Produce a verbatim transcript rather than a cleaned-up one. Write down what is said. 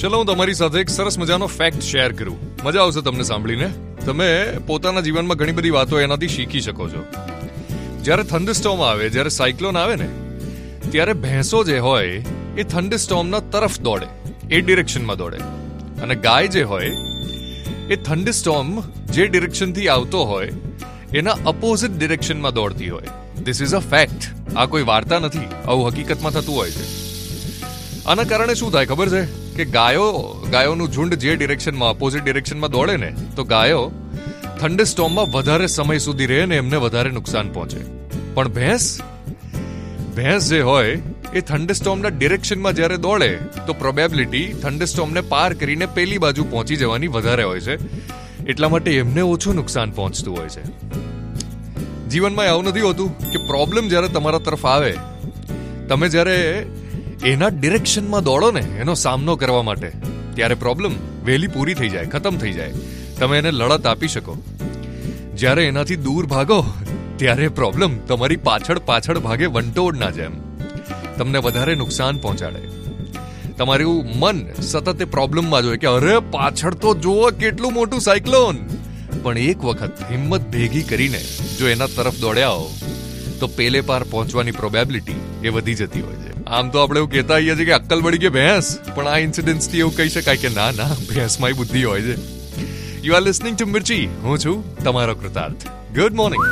ચલો હું તમારી સાથે એક સરસ મજાનો ફેક્ટ શેર કરું. મજા આવશે તમને સાંભળીને. તમે પોતાના જીવનમાં ઘણી બધી વાતો એનાથી શીખી શકો છો. જ્યારે થંડરસ્ટોર્મ આવે, જ્યારે સાયક્લોન આવે ને, ત્યારે ભેંસો જે હોય એ થંડરસ્ટોર્મના તરફ દોડે, એ ડિરેક્શનમાં દોડે. અને ગાય જે હોય એ થંડરસ્ટોર્મ જે ડિરેક્શનથી આવતો હોય એના અપોઝિટ ડિરેક્શનમાં દોડતી હોય. This is a fact. આ કોઈ વાર્તા નથી, આવું હકીકતમાં થતું હોય છે. આના કારણે શું થાય ખબર છે કે ગાયો ગાયોનું ઝુંડ જે ડિરેક્શનમાં અપોઝિટ ડિરેક્શનમાં દોડે ને, તો ગાયો થંડરસ્ટોર્મમાં વધારે સમય સુધી રહે ને એમને વધારે નુકસાન પહોંચે. પણ ભેંસ ભેંસ જે હોય એ થંડરસ્ટોર્મના ડિરેક્શનમાં જ્યારે દોડે તો પ્રોબેબિલિટી થંડરસ્ટોર્મને પાર કરીને પેલી બાજુ પહોંચી જવાની વધારે હોય છે. એટલા માટે એમને ઓછું નુકસાન પહોંચતું હોય છે. જીવનમાં આવું નથી હોતું કે પ્રોબ્લેમ જ્યારે તમારા તરફ આવે, તમે જ્યારે એના ડિરેક્શનમાં દોડો ને એનો સામનો કરવા માટે, ત્યારે પ્રોબ્લેમ વહેલી પૂરી થઈ જાય, ખતમ થઈ જાય, તમે એને લડત આપી શકો. જ્યારે એનાથી દૂર ભાગો ત્યારે પ્રોબ્લેમ તમારી પાછળ પાછળ ભાગે વંટોળના જેમ તમને વધારે નુકસાન પહોંચાડે. તમારું મન સતત એ પ્રોબ્લેમમાં જોઈએ કે અરે પાછળ તો જુઓ કેટલું મોટું સાયક્લોન. પણ એક વખત હિંમત ભેગી કરીને જો એના તરફ દોડ્યા હો તો પેલે પાર પહોંચવાની પ્રોબેબિલિટી એ વધી જતી હોય છે. આમ તો આપણે એવું કહેતા આવીએ છીએ કે અક્કલ વળી કે ભેંસ, પણ આ ઇન્સિડન્સથી એવું કહી શકાય કે ના ના, ભેંસમાં બુદ્ધિ હોય છે. યુ આર લિસનિંગ ટુ મિર્ચી. હું છું તમારો કૃતાર્થ. Good morning.